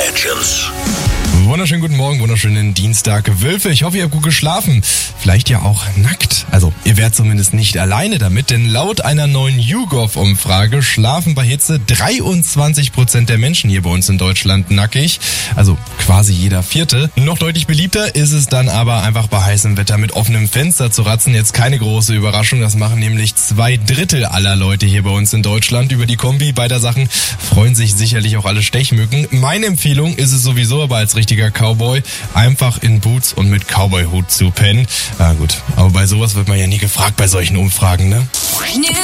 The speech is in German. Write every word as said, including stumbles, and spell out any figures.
Legends. Wunderschönen guten Morgen, wunderschönen Dienstag, Wölfe. Ich hoffe, ihr habt gut geschlafen. Vielleicht ja auch nackt. Also, ihr werdet zumindest nicht alleine damit, denn laut einer neuen YouGov-Umfrage schlafen bei Hitze dreiundzwanzig Prozent der Menschen hier bei uns in Deutschland nackig. Also quasi jeder Vierte. Noch deutlich beliebter ist es dann aber einfach bei heißem Wetter mit offenem Fenster zu ratzen. Jetzt keine große Überraschung, das machen nämlich zwei Drittel aller Leute hier bei uns in Deutschland. Über die Kombi beider Sachen freuen sich sicherlich auch alle Stechmücken. Meine Empfehlung ist es sowieso aber als richtiger Cowboy, einfach in Boots und mit Cowboy-Hut zu pennen. Ah gut, aber bei sowas wird man ja nie gefragt bei solchen Umfragen, ne?